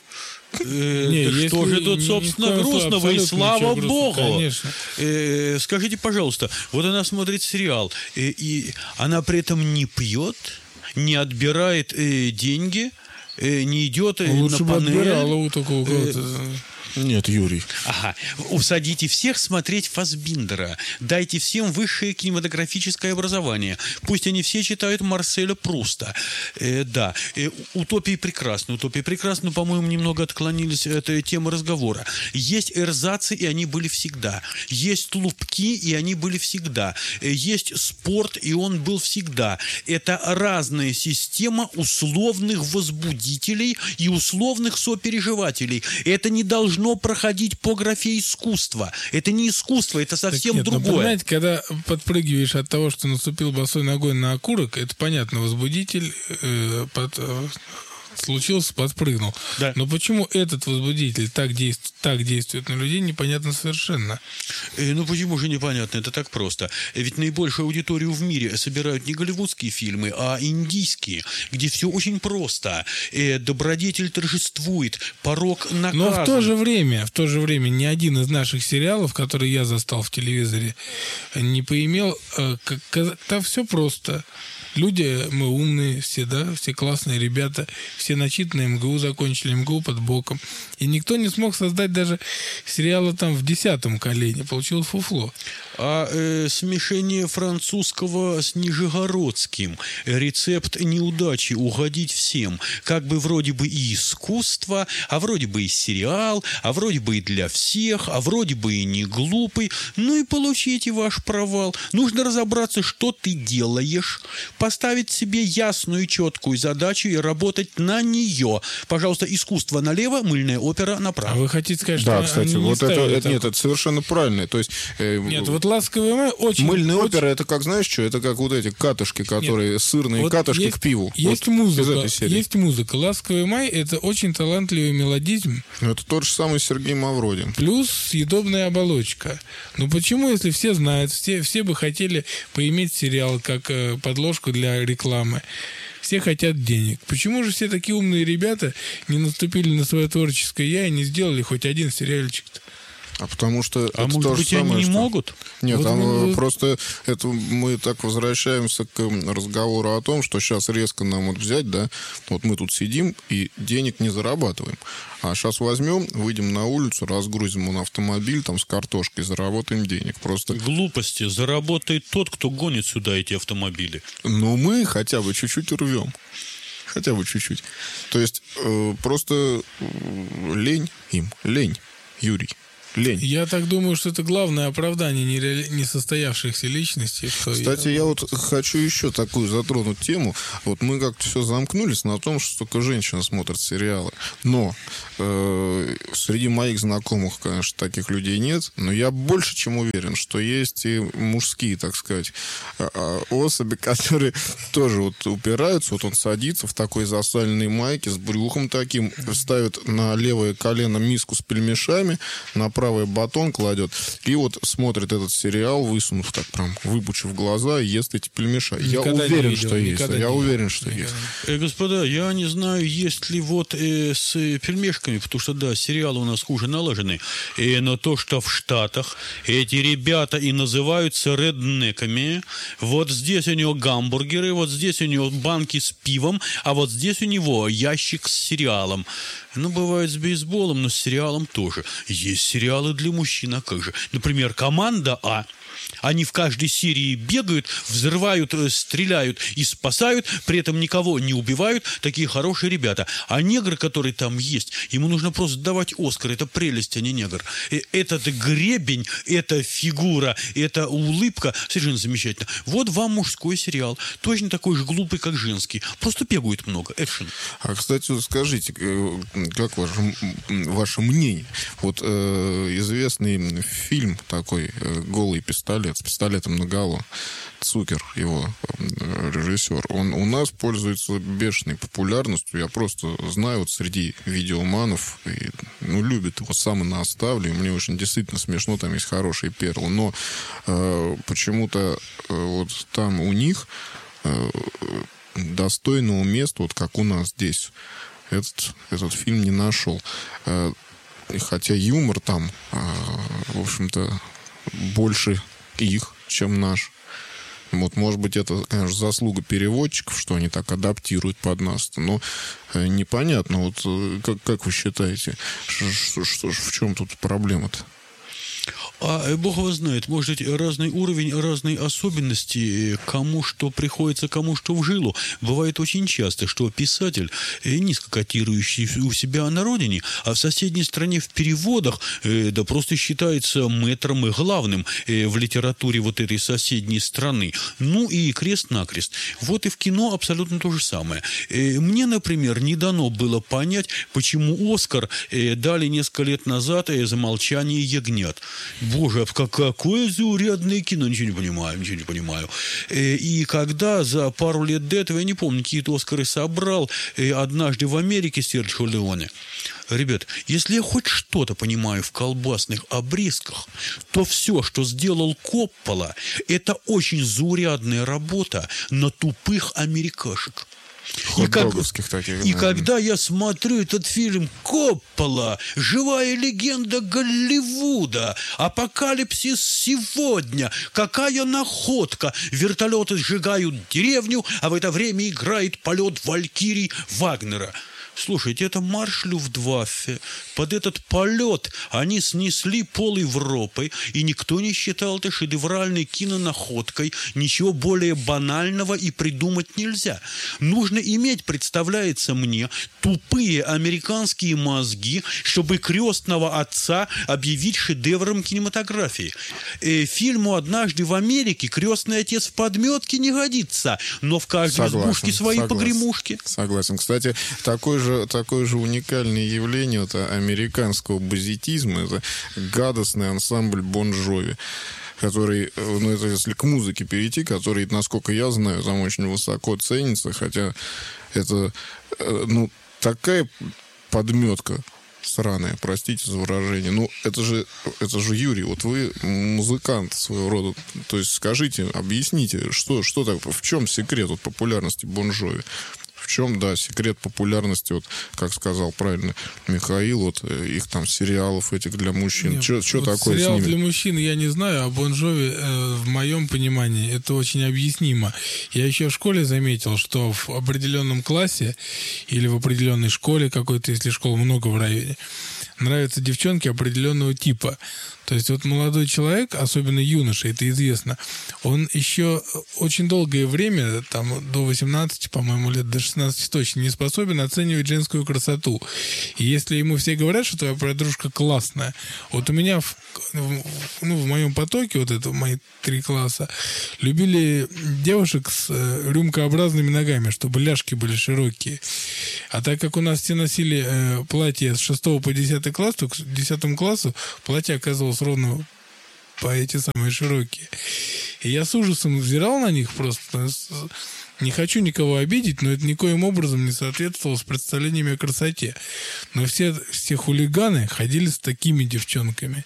Не, что же тут, собственно, грустного, и слава богу. Конечно. Э, скажите, пожалуйста, вот она смотрит сериал, э, и она при этом не пьет, не отбирает э, деньги, э, не идет э, Лучше на бы панель. отбирала у такого кого-то. Нет, Юрий. Ага. Усадите всех смотреть Фассбиндера. Дайте всем высшее кинематографическое образование. Пусть они все читают Марселя Пруста. Э, да. Э, утопии прекрасны. Утопии прекрасны, но, по-моему, немного отклонились от э, темы разговора. Есть эрзацы, и они были всегда. Есть лупки, и они были всегда. Э, есть спорт, и он был всегда. Это разная система условных возбудителей и условных сопереживателей. Это не должно проходить по графе искусства. Это не искусство, это совсем нет, другое. Но, понимаете, когда подпрыгиваешь от того, что наступил босой ногой на окурок, это понятно, возбудитель э, под, э, случился, подпрыгнул. Да. Но почему этот возбудитель так действует, так действует на людей, непонятно совершенно. Э, ну почему же непонятно? Это так просто. Ведь наибольшую аудиторию в мире собирают не голливудские фильмы, а индийские, где все очень просто. Э, добродетель торжествует, порок наказан. Но в то же время, в то же время ни один из наших сериалов, которые я застал в телевизоре, не поимел, э, как, как, там все просто. Люди, мы умные все, да, все классные ребята, все начитанные эм гэ у, закончили эм гэ у под боком. И никто не смог создать даже сериала там в десятом колене. Получилось фуфло. А э, смешение французского с нижегородским. Рецепт неудачи, угодить всем. Как бы вроде бы и искусство, а вроде бы и сериал, а вроде бы и для всех, а вроде бы и не глупый. Ну и получите ваш провал. Нужно разобраться, что ты делаешь, поставить себе ясную, четкую задачу и работать на нее. Пожалуйста, искусство налево, мыльная опера направо. А вы хотите сказать, Да, что кстати, они не вот это, ставили это так? нет, это совершенно правильно. То есть, э, Нет, вот «Ласковый май» очень... мыльная очень... опера, это как, знаешь что, это как вот эти катышки, которые, Нет, сырные вот катышки есть, к пиву. Есть вот музыка, из этой серии. есть музыка. «Ласковый май» — это очень талантливый мелодизм. Ну, это тот же самый Сергей Мавродин. Плюс съедобная оболочка. Ну почему, если все знают, все, все бы хотели поиметь сериал как э, подложку для рекламы? Все хотят денег. Почему же все такие умные ребята не наступили на свое творческое «я» и не сделали хоть один сериальчик-то? А потому что А это может то же быть, они самое, не что... могут? Нет, Вот там мы- э, просто это мы так возвращаемся к разговору о том, что сейчас резко нам вот взять, да, вот мы тут сидим и денег не зарабатываем. А сейчас возьмем, выйдем на улицу, разгрузим он автомобиль там с картошкой, заработаем денег. Просто, Глупости. Заработает тот, кто гонит сюда эти автомобили. ну, мы хотя бы чуть-чуть рвем. Хотя бы чуть-чуть. То есть э, просто э, лень им, лень, Юрий. Лень. Я так думаю, что это главное оправдание нереали- несостоявшихся личностей. Что Кстати, я вот хочу еще такую затронуть тему. Вот мы как-то все замкнулись на том, что только женщины смотрят сериалы. Но э, среди моих знакомых, конечно, таких людей нет. Но я больше чем уверен, что есть и мужские, так сказать, а- а, особи, которые тоже вот упираются. Вот он садится в такой засаленной майке с брюхом таким, ставит на левое колено миску с пельмешами, на правый батон кладет и вот смотрит этот сериал, высунув так прям, выпучив глаза, и ест эти пельмеша. Я Никогда не уверен, видел, что есть. никогда Я не уверен, видел. что есть. Э, господа, я не знаю, есть ли вот э, с э, пельмешками, потому что, да, сериалы у нас хуже налажены, э, но то, что в Штатах эти ребята и называются реднеками, вот здесь у него гамбургеры, вот здесь у него банки с пивом, а вот здесь у него ящик с сериалом. Ну, бывает с бейсболом, но с сериалом тоже. Есть сериалы для мужчин, а как же? Например, «Команда А». Они в каждой серии бегают, взрывают, стреляют и спасают, при этом никого не убивают. Такие хорошие ребята. А негр, который там есть, ему нужно просто давать Оскар. Это прелесть, а не негр. Этот гребень, эта фигура, эта улыбка совершенно замечательно. Вот вам мужской сериал. Точно такой же глупый, как женский. Просто бегают много. Экшен. А, кстати, скажите, как ваше, ваше мнение? Вот э, известный фильм такой «Голый пистолет» с пистолетом наголо. Цукер, его режиссер, он у нас пользуется бешеной популярностью. Я просто знаю, вот среди видеоманов, и, ну, любят его, сам и наставлю. Мне очень действительно смешно, там есть хорошие перлы. Но э, почему-то э, вот там у них э, достойного места, вот как у нас здесь, этот, этот фильм не нашел. Э, хотя юмор там, э, в общем-то, больше их, чем наш. Вот, может быть, это, конечно, заслуга переводчиков, что они так адаптируют под нас. Но э, непонятно, вот как, как вы считаете, что, что, в чем тут проблема-то? А Бог его знает, может быть, разный уровень, разные особенности, кому что приходится, кому что в жилу. Бывает очень часто, что писатель, низко котирующий у себя на родине, а в соседней стране в переводах, да просто считается мэтром и главным в литературе вот этой соседней страны. Ну и крест-накрест. Вот и в кино абсолютно то же самое. Мне, например, не дано было понять, почему Оскар дали несколько лет назад за «Молчание ягнят». Боже, какое заурядное кино, ничего не понимаю, ничего не понимаю. И когда за пару лет до этого, я не помню, какие-то Оскары собрал «Однажды в Америке» Серджио Леоне. Ребят, если я хоть что-то понимаю в колбасных обрезках, то все, что сделал Коппола, это очень заурядная работа на тупых америкашек. И, как, таких, и да. когда я смотрю этот фильм Коппола, живая легенда Голливуда, апокалипсис сегодня, какая находка, вертолеты сжигают деревню, а в это время играет полет валькирий Вагнера. Слушайте, это марш Люфтваффе. Под этот полет они снесли пол Европы, и никто не считал это шедевральной кинонаходкой. Ничего более банального и придумать нельзя. Нужно иметь, представляется мне, тупые американские мозги, чтобы «Крестного отца» объявить шедевром кинематографии. Э, фильму «Однажды в Америке» «Крестный отец» в подметке не годится, но в каждой Согласен, избушке свои согласен, погремушки. Согласен. Кстати, такой же Такое же уникальное явление это американского базитизма, это гадостный ансамбль Бон Джови, который, ну, это если к музыке перейти, который, насколько я знаю, там очень высоко ценится, хотя это, ну, такая подметка сраная, простите за выражение. Ну, это же, это же Юрий, вот вы музыкант своего рода, то есть скажите, объясните, что, что так, в чем секрет вот популярности Бон Джови? В чем, да, секрет популярности, вот, как сказал правильно Михаил, вот их там сериалов этих для мужчин. Что вот такое сериал с ними? Для мужчин я не знаю, а Бон Джови, э, в моем понимании, это очень объяснимо. Я еще в школе заметил, что в определенном классе или в определенной школе какой-то, если школ много в районе, нравятся девчонки определенного типа. То есть вот молодой человек, особенно юноша, это известно, он еще очень долгое время, там до восемнадцати, по-моему, лет до шестнадцати точно, не способен оценивать женскую красоту. И если ему все говорят, что твоя подружка классная, вот у меня в, ну, в моем потоке, вот это, мои три класса, любили девушек с э, рюмкообразными ногами, чтобы ляжки были широкие. А так как у нас все носили э, платья с шестого по десятый класс, то к десятому классу платье оказывалось ровно по эти самые широкие. И я с ужасом взирал на них просто. Не хочу никого обидеть, но это никоим образом не соответствовало с представлениями о красоте. Но все, все хулиганы ходили с такими девчонками.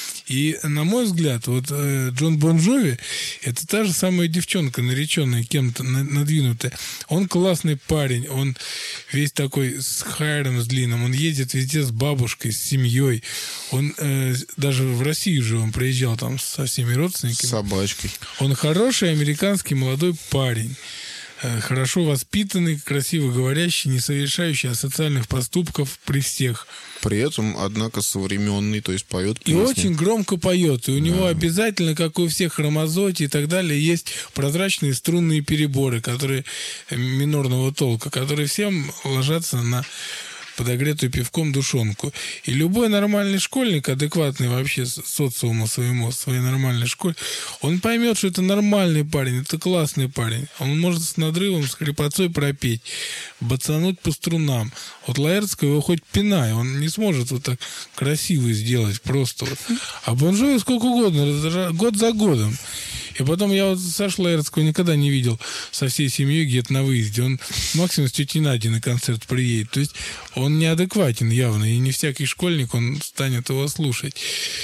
И, на мой взгляд, вот э, Джон Бон Джови — это та же самая девчонка, нареченная кем-то, надвинутая. Он классный парень, он весь такой с хайром, с длинным, он ездит везде с бабушкой, с семьей. Он э, даже в Россию же он приезжал там со всеми родственниками. С собачкой. Он хороший американский молодой парень. хорошо воспитанный, красиво говорящий, не совершающий асоциальных поступков при всех. При этом, однако, современный, то есть поет песни. И очень громко поет. И у да. него обязательно, как у всех Рамазотти и так далее, есть прозрачные струнные переборы, которые минорного толка, которые всем ложатся на подогретую пивком душонку. И любой нормальный школьник, адекватный вообще социуму своему, своей нормальной школе, он поймет, что это нормальный парень, это классный парень. Он может с надрывом, с хрипотцой пропеть, бацануть по струнам. Вот Лаэртского его хоть пинай, он не сможет вот так красиво сделать просто вот. А Бон Джови сколько угодно, год за годом. И потом я вот Сашу Лаэртского никогда не видел со всей семьей где-то на выезде. Он максимум с тетей Надей на концерт приедет. То есть он неадекватен явно, и не всякий школьник, он станет его слушать.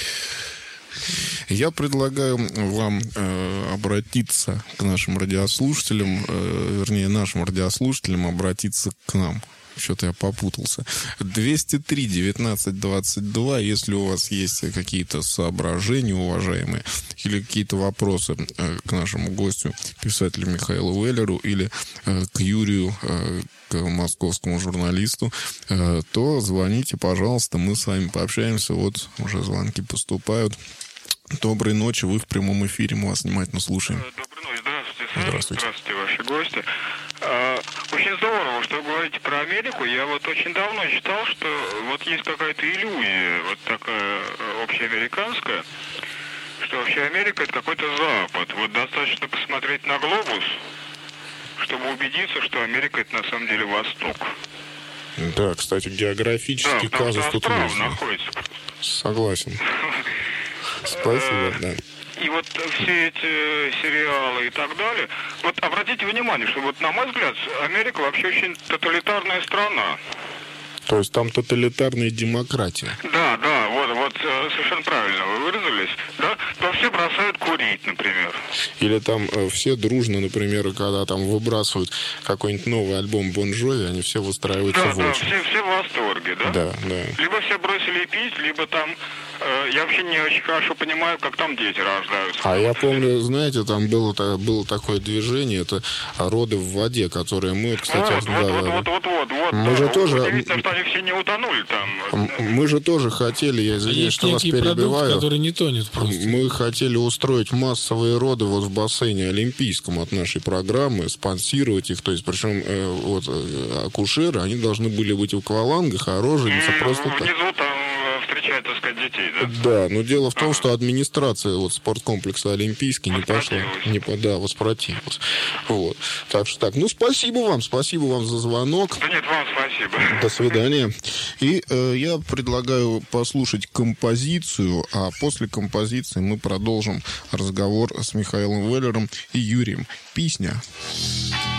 Я предлагаю вам э, обратиться к нашим радиослушателям, э, вернее, нашим радиослушателям обратиться к нам. Что-то я попутался. двести три девятнадцать двадцать два. Если у вас есть какие-то соображения, уважаемые, или какие-то вопросы э, к нашему гостю, писателю Михаилу Веллеру, или э, к Юрию, э, к московскому журналисту, э, то звоните, пожалуйста, мы с вами пообщаемся. Вот уже звонки поступают. Доброй ночи, вы в прямом эфире, мы вас внимательно слушаем. Доброй ночи, здравствуйте. Здравствуйте. Здравствуйте, ваши гости. Очень здорово, что вы говорите про Америку. Я вот очень давно считал, что вот есть какая-то иллюзия, вот такая общеамериканская, что вообще Америка — это какой-то Запад. Вот достаточно посмотреть на глобус, чтобы убедиться, что Америка — это на самом деле Восток. Да, кстати, географический да, казус тут есть. Находится. Согласен. Спасибо, да. И вот все эти сериалы и так далее. Вот обратите внимание, что вот на мой взгляд, Америка вообще очень тоталитарная страна. То есть там тоталитарная демократия. Да, да, вот, вот совершенно правильно вы выразились. Да? То все бросают курить, например. Или там э, все дружно, например, когда там выбрасывают какой-нибудь новый альбом Бон Джови, они все выстраиваются да, в да, очередь. все, все в восторге, да? Да, да. Либо все бросили пить, либо там... Э, я вообще не очень хорошо понимаю, как там дети рождаются. А я помню, знаете, там было, было такое движение, это роды в воде, которые мы, кстати... Вот, да, вот, да, вот, вот, вот, вот. Мы да, же тоже... Удивительно, что они все не утонули там. Мы же тоже хотели, я извиняюсь, есть что вас перебиваю. Продукт, который не тонет просто. Мы хотели устроить массовые роды вот в бассейне олимпийском от нашей программы, спонсировать их, то есть, причем э, вот э, акушеры, они должны были быть в аквалангах, а роженица просто так. Внизу там встречают, так сказать, детей, да? Да, но дело в том, что администрация вот спорткомплекса Олимпийский не пошла, не по, да, воспротивилась. Вот. Так что так, ну спасибо вам, спасибо вам за звонок. Да нет, вам спасибо. До свидания. И э, я предлагаю послушать композицию, а после композиции мы продолжим разговор с Михаилом Веллером и Юрием. Песня.